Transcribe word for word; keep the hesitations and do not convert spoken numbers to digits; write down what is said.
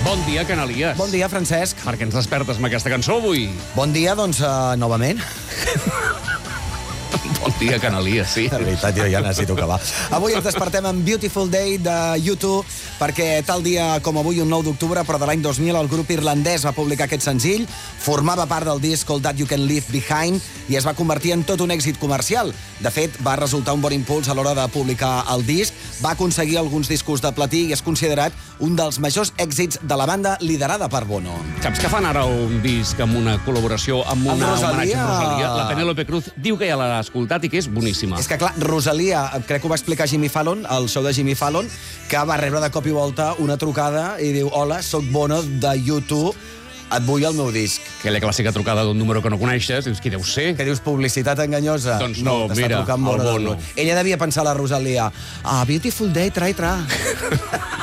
Bon dia, Canalies. Bon dia, Francesc. Per què ens despertes amb aquesta cançó avui? Bon dia, doncs, uh, novament. Bon dia, Canalies, sí. De veritat, jo ja necessito acabar. Avui ens despertem amb Beautiful Day de U dos, perquè tal dia com avui, un nou d'octubre, però de l'any dos mil, el grup irlandès va publicar aquest senzill, formava part del disc All That You Can Leave Behind i es va convertir en tot un èxit comercial. De fet, va resultar un bon impuls a l'hora de publicar el disc, va aconseguir alguns discos de platí i és considerat un dels majors èxits de la banda liderada per Bono. Saps que fan ara un disc amb una col·laboració amb una Amb Rosalia. homenatge a Rosalia? La Penélope Cruz diu que ja l'ha escoltat i que és boníssima. És que, clar, Rosalia, crec que ho va explicar Jimmy Fallon, al show de Jimmy Fallon, que va rebre de cop i volta una trucada i diu: hola, soc Bono de U dos, et vull al meu disc. Aquella clàssica trucada d'un número que no coneixes, dius, qui deu ser? Que dius, publicitat enganyosa? Doncs no, t'està mira, trucant el Bono. Bono. Ella devia pensar a la Rosalia: ah, Beautiful Day, tra i tra.